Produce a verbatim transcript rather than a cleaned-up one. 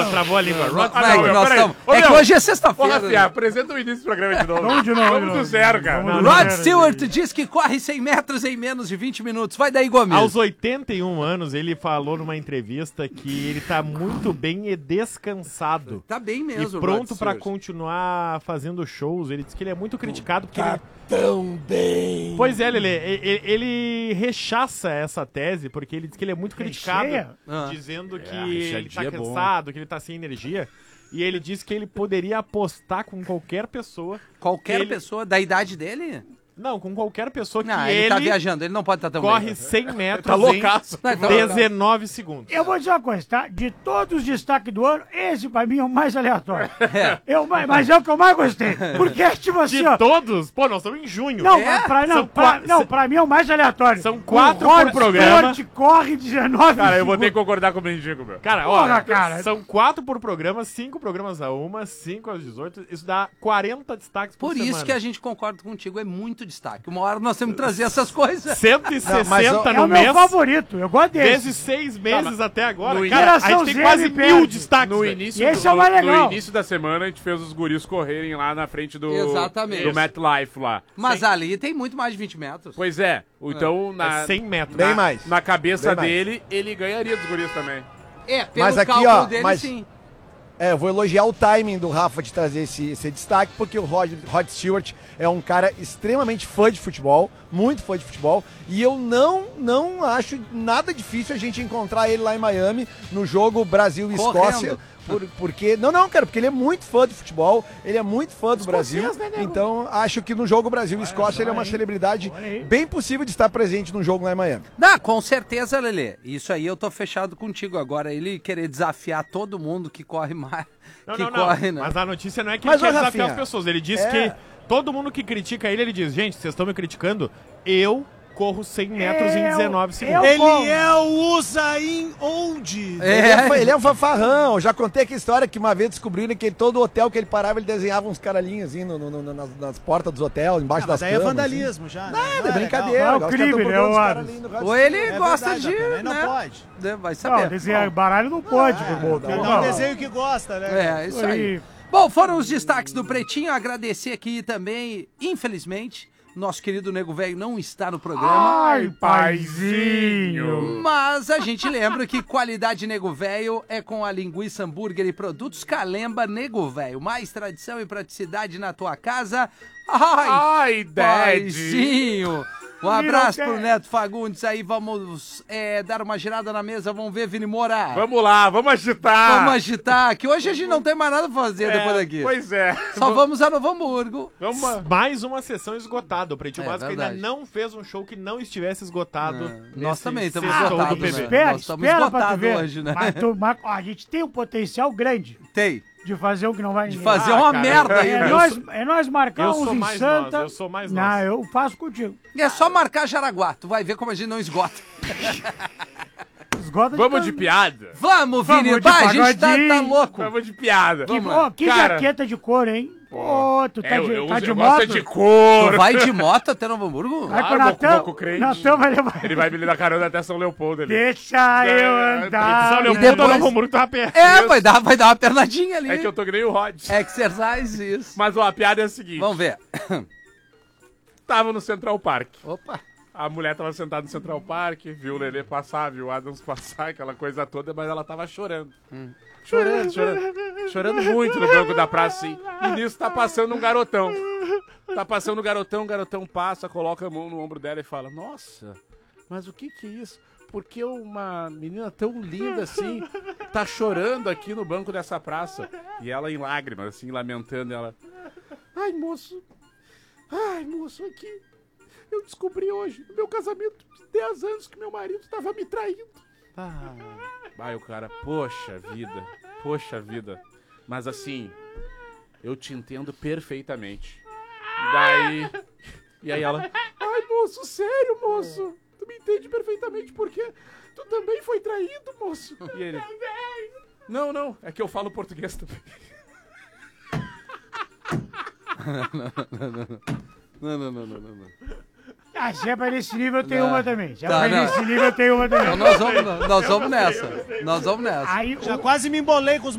travou, travou a língua. Rod Ah, não, Stewart. nós peraí. tamo- Ô, É que meu, hoje é Ô, sexta-feira. Rafinha, apresenta o início do programa de novo. Vamos de novo, de Vamos novo. do zero, cara. Vamos Não, do Rod zero. Stewart diz que corre cem metros em menos de vinte minutos. Vai daí, Gomes. Aos oitenta e um anos, ele falou numa entrevista que ele tá muito bem e descansado. Tá bem E mesmo, pronto Rod pra Stewart. continuar fazendo shows. Ele disse que ele é muito criticado porque ele... Tão bem. Pois é, Lelê, ele, ele rechaça essa tese porque ele diz que ele é muito criticado, Recheia? Ah. dizendo que É, ele rechadinho tá é bom. cansado, que ele tá sem energia. E ele disse que ele poderia apostar com qualquer pessoa. Qualquer ele- pessoa da idade dele? Não, com qualquer pessoa que Não, ele, ele tá viajando, ele não pode estar tão corre bem. cem metros Tá loucaço. Não, então- dezenove segundos. Eu vou dizer uma coisa, tá? De todos os destaques do ano, esse pra mim é o mais aleatório. É. Eu, mas mas é o que eu mais gostei. Porque, tipo assim, De ó. todos? Pô, nós estamos em junho. Não, É? pra, não, São pra, quatro- não, pra mim é o mais aleatório. São quatro O Rod por programa. Stewart corre dezenove Cara, eu vou ter que segundos. concordar com o Mendigo, meu. Cara, Porra, ó, cara. são quatro por programa, cinco programas a uma, cinco às dezoito. Isso dá quarenta destaques por, Por semana. isso que a gente concorda contigo, é muito destaque. Uma hora nós temos que trazer essas coisas. cento e sessenta mas eu- É no o meu mês, favorito, eu gosto desse. vezes seis meses até agora. no Cara, a Geração gente tem Z quase me mil perde. destaques. No velho. início, E esse do, é o mais no legal. início da semana, a gente fez os guris correrem lá na frente do, Exatamente. do MetLife lá. Mas ali tem muito mais de vinte metros. Pois é, então na, É cem metros. Bem na, mais. na cabeça Bem mais. dele, ele ganharia dos guris também. É, pelo Mas aqui, cálculo ó, dele, mas- sim. É, eu vou elogiar o timing do Rafa de trazer esse, esse destaque, porque o Rod, Rod Stewart é um cara extremamente fã de futebol, muito fã de futebol, e eu não, não acho nada difícil a gente encontrar ele lá em Miami, no jogo Brasil e Escócia. Por, porque. Não, não, cara, porque ele é muito fã de futebol, ele é muito fã do Brasil. Então, acho que no jogo Brasil e Escócia ele é uma celebridade Olha aí. bem possível de estar presente num jogo lá em Miami. Não, com certeza, Lelê. Isso aí eu tô fechado contigo. Agora, ele querer desafiar todo mundo que corre mais. Não, que não, não. corre, né? Mas a notícia não é que Mas, ele quer ô, desafiar Rafinha, as pessoas. Ele diz é- que todo mundo que critica ele, ele diz, gente, vocês estão me criticando, eu corro cem metros em Eu- dezenove eu- segundos. Ele Como? é o Usain onde? Ele, é, fa- É, ele é um fanfarrão. Já contei aqui a história que uma vez descobriram que todo hotel que ele parava, ele desenhava uns caralhinhos assim, no, no- no- nas, nas portas dos hotéis, embaixo Ah, das mas aí é camas. vandalismo já. né? Assim. Não Nada, é brincadeira. legal. Gosta É o crime, do né, programa dos o caras Adams? ali no Rod Ou ele É gosta verdade, de. Rafael, aí não né? pode. né, Vai Não, saber. desenhar baralho não pode, Bubu. tá Não, bom. Cada um desenho que gosta, né? É, isso aí. Aí. Bom, foram os destaques do Pretinho. Agradecer aqui também, infelizmente, nosso querido Nego Velho não está no programa. Ai, paizinho. Mas a gente lembra que qualidade Nego Velho é com a linguiça hambúrguer e produtos Calemba Nego Velho. Mais tradição e praticidade na tua casa. Ai, Ai, Dad! paizinho. Um abraço Vira o pro quê? Neto Fagundes aí. Vamos é, dar uma girada na mesa. Vamos ver, Vini Moura. Vamos lá, vamos agitar! Vamos agitar, que hoje a gente não tem mais nada pra fazer É, depois daqui. Pois é. Só vamos a Novo Hamburgo. Vamos a- Mais uma sessão esgotada. O Pretinho É, Básico verdade. ainda não fez um show que não estivesse esgotado. É, nós nesse também estamos sextou esgotados, do P B. né? Espera, Nós estamos espera pra tu esgotados ver. hoje, né? Mas tu- mas, ó, a gente tem um potencial grande Tem. de fazer o que não vai De ninguém. fazer Ah, uma cara, merda aí, É viu? nós, é nós marcar eu uns sou em mais Santa. nós, eu sou mais Não, nós. eu faço contigo. É só marcar Jaraguá. Tu vai ver como a gente não esgota. Esgota Vamos de tanto. piada? Vamos, Vamos Vini. de Bah, a gente tá, pagodinho. tá louco. Vamos de piada. Que, Vamos lá. ó, que Cara. jaqueta de couro, hein? Pô, tu tá É, de, eu, eu, tá uso- de eu moto? gosto de cor. Tu vai de moto até Novo Hamburgo? Vai com Claro, o Natan. vou- vou com o crente. Natan vai levar. Ele vai me dar carona até São Leopoldo ali. Deixa eu É, andar. São E Leopoldo depois- ou Novo Hamburgo tava perto. É, vai dar, vai dar uma pernadinha ali. É que eu tô que nem o Rod. Exercise, isso. Mas ó, a piada é a seguinte. Vamos ver. Tava no Central Park. Opa. A mulher tava sentada no Central Park, viu o Lelê passar, viu o Adams passar, aquela coisa toda, mas ela tava chorando. Chorando, chorando. Chorando muito no banco da praça, assim. E nisso tá passando um garotão. Tá passando um garotão, o garotão passa, coloca a mão no ombro dela e fala, nossa, mas o que que é isso? Por que uma menina tão linda assim tá chorando aqui no banco dessa praça? E ela em lágrimas, assim, lamentando, ela... Ai, moço, ai, moço, aqui... Eu descobri hoje, no meu casamento de dez anos, que meu marido estava me traindo. Ah. Vai o cara, poxa vida, poxa vida. Mas assim, eu te entendo perfeitamente. Daí... E aí ela... Ai, moço, sério, moço? Tu me entende perfeitamente porque tu também foi traído, moço. E ele... Não, não, é que eu falo português também. Não, não, não, não, não. não. Ah, se é pra nesse nível, tem Não. uma também. Se é Tá, pra não. nesse nível, tem uma também. Então nós vamos, nós vamos nessa. Nós vamos nessa. Aí, Já o- quase me embolei com os